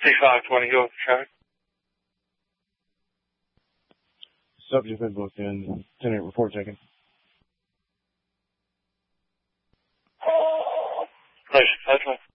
6520, go for traffic. Subject been booked in. 10-8 report taken. Nice, 520.